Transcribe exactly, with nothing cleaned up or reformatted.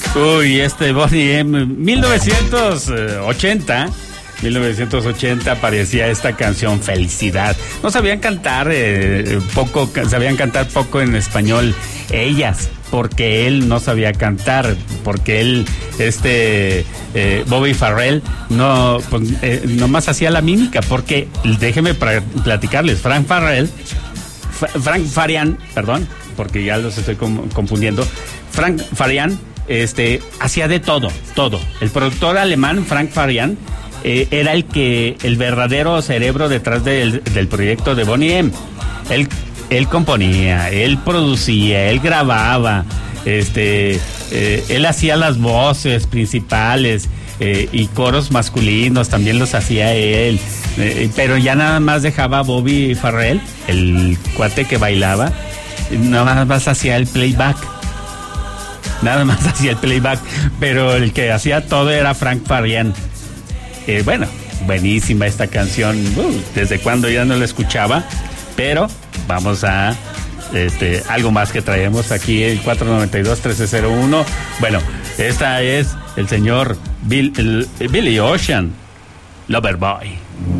Uy, este Boney M. mil novecientos ochenta mil novecientos ochenta aparecía esta canción Felicidad. No sabían cantar eh, poco, sabían cantar poco en español ellas, porque él no sabía cantar, porque él, este eh, Bobby Farrell, no, pues, eh, nomás hacía la mímica, porque déjenme platicarles, Frank Farrell, Frank Farian, perdón, porque ya los estoy com- confundiendo, Frank Farian, este, hacía de todo, todo. El productor alemán Frank Farian eh, era el que, el verdadero cerebro detrás del, del proyecto de Boney M. Él, él componía, él producía, él grababa, este, eh, él hacía las voces principales eh, y coros masculinos también los hacía él, eh, pero ya nada más dejaba a Bobby Farrell, el cuate que bailaba, nada más hacía el playback. Nada más hacía el playback, pero el que hacía todo era Frank Farian. Eh, bueno, buenísima esta canción. Uh, desde cuando ya no la escuchaba, pero vamos a este algo más que traemos aquí en cuatro noventa y dos trece cero uno. Bueno, esta es el señor Bill, el, Billy Ocean, Loverboy.